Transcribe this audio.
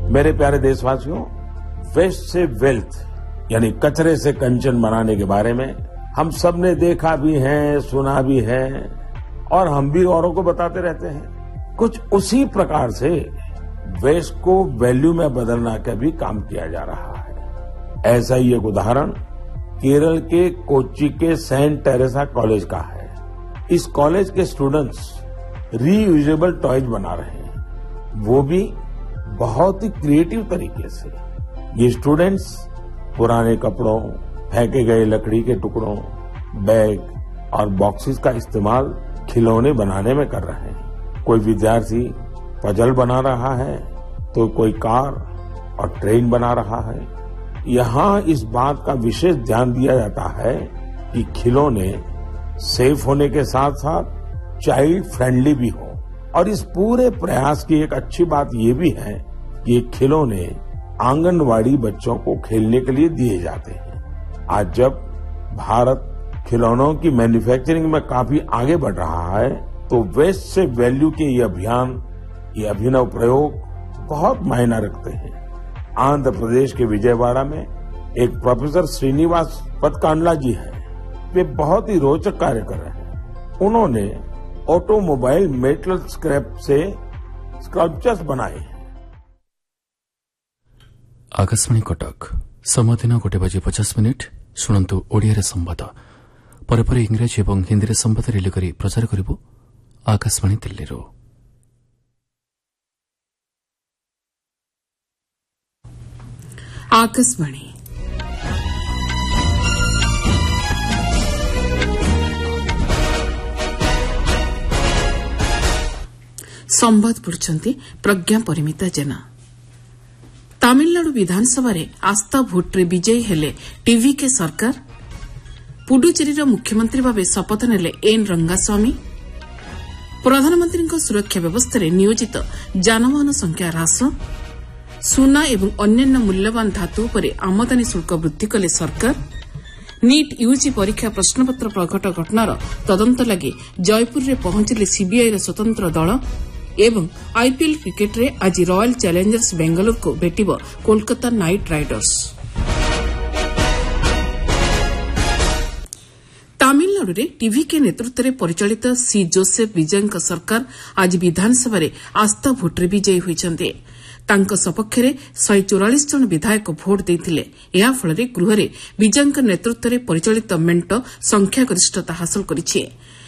मेरे प्यारे देशवासियों, वेस्ट से वेल्थ यानी कचरे से कंचन बनाने के बारे में हम सब ने देखा भी है, सुना भी है और हम भी औरों को बताते रहते हैं। कुछ उसी प्रकार से वेस्ट को वैल्यू में बदलने का भी काम किया जा रहा है। ऐसा ही एक उदाहरण केरल के कोच्चि के सेंट टेरेसा कॉलेज का है। इस कॉलेज के स्टूडेंट्स रीयूजेबल टॉयज बना रहे हैं, वो भी बहुत ही क्रिएटिव तरीके से। ये स्टूडेंट्स पुराने कपड़ों, फेंके गए लकड़ी के टुकड़ों, बैग और बॉक्सेस का इस्तेमाल खिलौने बनाने में कर रहे हैं। कोई विद्यार्थी पजल बना रहा है तो कोई कार और ट्रेन बना रहा है। यहाँ इस बात का विशेष ध्यान दिया जाता है कि खिलौने सेफ होने के साथ साथ चाइल्ड फ्रेंडली भी हो। और इस पूरे प्रयास की एक अच्छी बात ये भी है कि ये खिलौने आंगनवाड़ी बच्चों को खेलने के लिए दिए जाते हैं। आज जब भारत खिलौनों की मैन्युफैक्चरिंग में काफी आगे बढ़ रहा है तो वेस्ट से वैल्यू के ये अभियान, ये अभिनव प्रयोग बहुत मायना रखते हैं। आंध्र प्रदेश के विजयवाड़ा में एक प्रोफेसर श्रीनिवास पदकांडला जी हैं। वे बहुत ही रोचक कार्य कर रहे हैं। उन्होंने ऑटोमोबाइल मेटल स्क्रैप से स्कल्पचर्स बनाए हैं। आकाशवाणी कटक समय दिन 1:50 शुणु ओडिया संवाद पर इंग्राजी और हिंदी संवाद रिले कर प्रचार करिबो आकाशवाणी दिल्ली। आकाशवाणी संवाद पढ़ुछंती प्रज्ञा परिमिता जेना। तमिलनाडु विधानसभा रे आस्था भोट्रे विजयी हेले टीवी के सरकार। पुडुचेरीर मुख्यमंत्री भावे शपथ नेले एन रंगास्वामी। प्रधानमंत्री सुरक्षा व्यवस्था रे नियोजित जानवाहन संख्या ह्रास। सुना एवं अन्यान्य मूल्यवान धातु उपरे आमदानी शुल्क वृद्धि कले सरकार। नीट यूजी परीक्षा प्रश्नपत्र प्रकट घटनार तदंत लगी जयपुर रे पहुंचले सीबीआई स्वतंत्र दल। एवं आईपीएल क्रिकेट रे आज रॉयल चैलेंजर्स बेंगलुरु को भेटिब कोलकाता नाइट राइडर्स। तमिलनाडु रे टीवी के नेतृत्व में परिचालित सी जोसेफ विजयଙ୍କ सरकार आज विधानसभा रे आस्था भोट्रे विजयी होइछन्ते। तांको सपक्ष में 144 जन विधायक भोट देइथिले। या फल गृह में विजयଙ୍କ नेतृत्व में परिचालित मेंट संख्यागरिष्ठता हासिल करिछि।